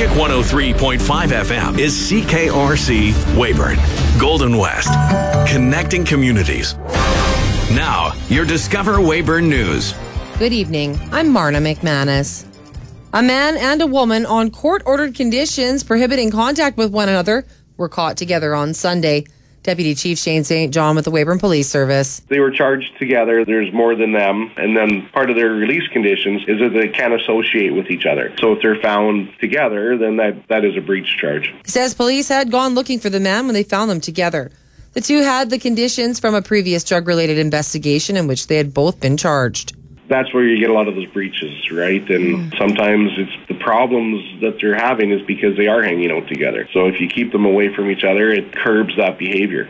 Magic 103.5 FM is CKRC Weyburn, Golden West, connecting communities. Now, your Discover Weyburn News. Good evening. I'm Marna McManus. A man and a woman on court-ordered conditions prohibiting contact with one another were caught together on Sunday. Deputy Chief Shane St. John with the Weyburn Police Service. They were charged together. There's more than them. And then part of their release conditions is that they can't associate with each other. So if they're found together, then that is a breach charge. He says police had gone looking for the man when they found them together. The two had the conditions from a previous drug-related investigation in which they had both been charged. That's where you get a lot of those breaches, right? And sometimes it's the problems that they're having is because they are hanging out together. So if you keep them away from each other, it curbs that behavior.